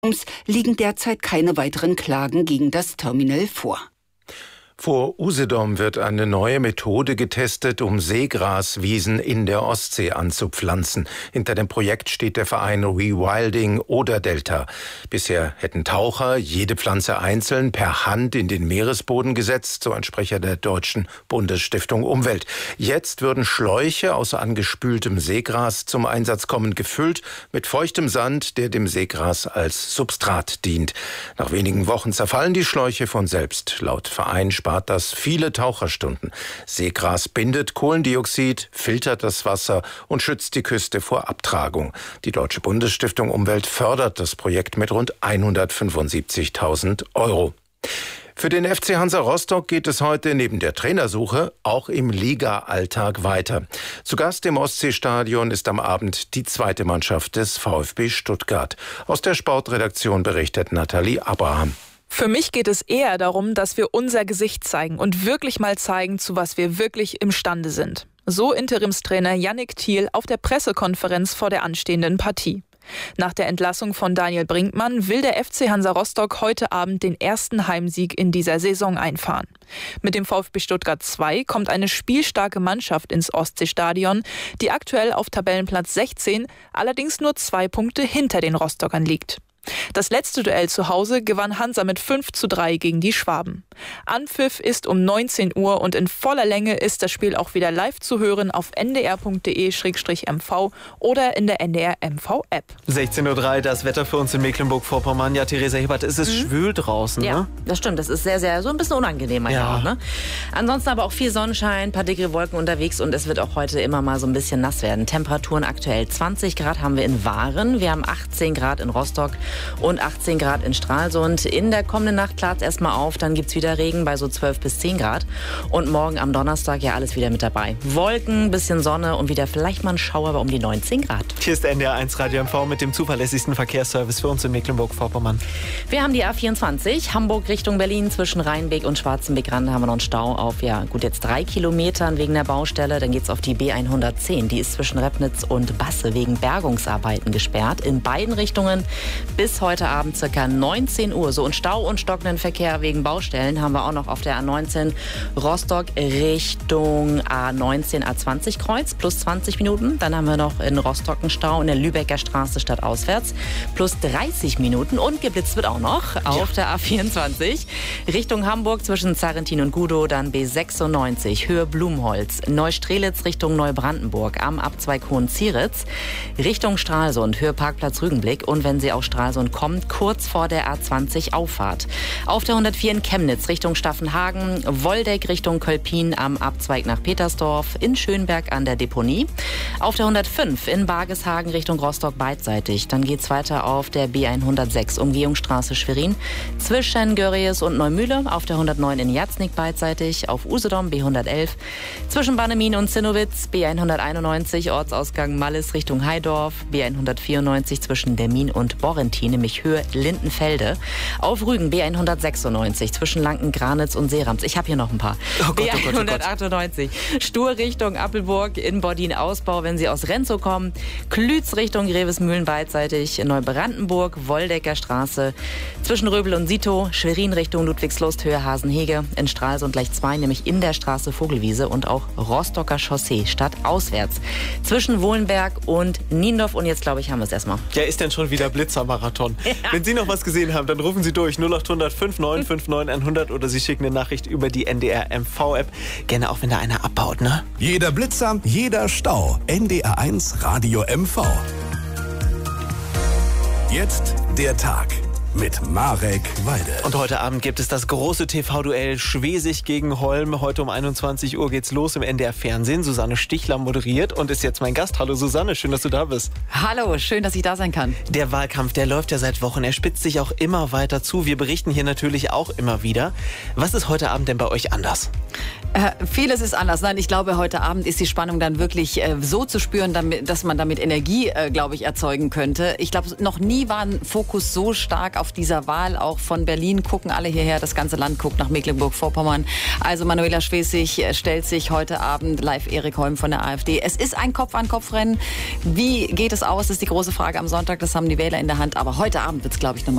liegen derzeit keine weiteren Klagen gegen das Terminal vor. Vor Usedom wird eine neue Methode getestet, um Seegraswiesen in der Ostsee anzupflanzen. Hinter dem Projekt steht der Verein Rewilding Oder-Delta. Bisher hätten Taucher jede Pflanze einzeln per Hand in den Meeresboden gesetzt, so ein Sprecher der Deutschen Bundesstiftung Umwelt. Jetzt würden Schläuche aus angespültem Seegras zum Einsatz kommen, gefüllt mit feuchtem Sand, der dem Seegras als Substrat dient. Nach wenigen Wochen zerfallen die Schläuche von selbst. Laut Verein spart das viele Taucherstunden. Seegras bindet Kohlendioxid, filtert das Wasser und schützt die Küste vor Abtragung. Die Deutsche Bundesstiftung Umwelt fördert das Projekt mit rund 175.000 €. Für den FC Hansa Rostock geht es heute neben der Trainersuche auch im Liga-Alltag weiter. Zu Gast im Ostseestadion ist am Abend die zweite Mannschaft des VfB Stuttgart. Aus der Sportredaktion berichtet Nathalie Abraham. Für mich geht es eher darum, dass wir unser Gesicht zeigen und wirklich mal zeigen, zu was wir wirklich imstande sind. So Interimstrainer Yannick Thiel auf der Pressekonferenz vor der anstehenden Partie. Nach der Entlassung von Daniel Brinkmann will der FC Hansa Rostock heute Abend den ersten Heimsieg in dieser Saison einfahren. Mit dem VfB Stuttgart 2 kommt eine spielstarke Mannschaft ins Ostseestadion, die aktuell auf Tabellenplatz 16, allerdings nur 2 Punkte hinter den Rostockern liegt. Das letzte Duell zu Hause gewann Hansa mit 5:3 gegen die Schwaben. Anpfiff ist um 19 Uhr und in voller Länge ist das Spiel auch wieder live zu hören auf ndr.de/mv oder in der NDR-MV-App. 16:03 Uhr, das Wetter für uns in Mecklenburg-Vorpommern. Ja, Theresa Hebert, es ist schwül draußen, ja, ne? Das stimmt. Das ist sehr, sehr, so ein bisschen unangenehm manchmal auch, ne? Ansonsten aber auch viel Sonnenschein, ein paar dickere Wolken unterwegs und es wird auch heute immer mal so ein bisschen nass werden. Temperaturen aktuell 20 Grad haben wir in Waren, wir haben 18 Grad in Rostock und 18 Grad in Stralsund. In der kommenden Nacht klart es erstmal auf, dann gibt es wieder Regen bei so 12 bis 10 Grad. Und morgen am Donnerstag ja alles wieder mit dabei. Wolken, bisschen Sonne und wieder vielleicht mal ein Schauer, aber um die 19 Grad. Hier ist NDR1 Radio MV mit dem zuverlässigsten Verkehrsservice für uns in Mecklenburg-Vorpommern. Wir haben die A24, Hamburg Richtung Berlin, zwischen Rheinbeek und Schwarzenbeck-Rande haben wir noch einen Stau auf, ja gut, jetzt 3 Kilometern wegen der Baustelle. Dann geht es auf die B110, die ist zwischen Repnitz und Basse wegen Bergungsarbeiten gesperrt. In beiden Richtungen bis heute Abend ca. 19 Uhr. So, und Stau und stockenden Verkehr wegen Baustellen haben wir auch noch auf der A19 Rostock Richtung A19 A20 Kreuz plus 20 Minuten. Dann haben wir noch in Rostock einen Stau in der Lübecker Straße stadtauswärts plus 30 Minuten. Und geblitzt wird auch noch auf der A24 Richtung Hamburg zwischen Zarrentin und Gudow. Dann B96 Höhe Blumholz. Neustrelitz Richtung Neubrandenburg am Abzweig Hohenzieritz. Richtung Stralsund Höhe Parkplatz Rügenblick. Und wenn Sie aus Stralsund kommt, kurz vor der A20 Auffahrt. Auf der 104 in Chemnitz Richtung Staffenhagen, Woldeck Richtung Kölpin am Abzweig nach Petersdorf, in Schönberg an der Deponie. Auf der 105 in Bargeshagen Richtung Rostock beidseitig. Dann geht's weiter auf der B106 Umgehungsstraße Schwerin zwischen Görries und Neumühle. Auf der 109 in Jatznik beidseitig. Auf Usedom B111 zwischen Bannemin und Zinnowitz. B191 Ortsausgang Mallis Richtung Heidorf. B194 zwischen Dermin und Borrentin, nämlich Höhe Lindenfelde. Auf Rügen B196 zwischen Lanken-Granitz und Seerams. Ich habe hier noch ein paar. B198 Stur Richtung Appelburg, in Bordin-Ausbau, wenn Sie aus Renzow kommen. Klütz Richtung Grevesmühlen beidseitig. Neubrandenburg, Woldecker Straße. Zwischen Röbel und Sito. Schwerin Richtung Ludwigslust, Höhe Hasenhege. In Stralsund gleich 2, nämlich in der Straße Vogelwiese. Und auch Rostocker Chaussee stadtauswärts. Zwischen Wohlenberg und Niendorf. Und jetzt, glaube ich, haben wir es erstmal. Ja, ist denn schon wieder Blitzermarathon? Ja. Wenn Sie noch was gesehen haben, dann rufen Sie durch 0800 5959 100 oder Sie schicken eine Nachricht über die NDR-MV-App. Gerne auch, wenn da einer abbaut, ne? Jeder Blitzer, jeder Stau. NDR1 Radio MV. Jetzt der Tag mit Marek Weide. Und heute Abend gibt es das große TV-Duell Schwesig gegen Holm. Heute um 21 Uhr geht's los im NDR-Fernsehen. Susanne Stichler moderiert und ist jetzt mein Gast. Hallo Susanne, schön, dass du da bist. Hallo, schön, dass ich da sein kann. Der Wahlkampf, der läuft ja seit Wochen. Er spitzt sich auch immer weiter zu. Wir berichten hier natürlich auch immer wieder. Was ist heute Abend denn bei euch anders? Vieles ist anders. Nein, ich glaube, heute Abend ist die Spannung dann wirklich so zu spüren, dass man damit Energie, glaube ich, erzeugen könnte. Ich glaube, noch nie war ein Fokus so stark auf dieser Wahl. Auch von Berlin gucken alle hierher, das ganze Land guckt nach Mecklenburg-Vorpommern. Also Manuela Schwesig stellt sich heute Abend live Erik Holm von der AfD. Es ist ein Kopf-an-Kopf-Rennen. Wie geht es aus, ist die große Frage am Sonntag. Das haben die Wähler in der Hand. Aber heute Abend wird es, glaube ich, nochmal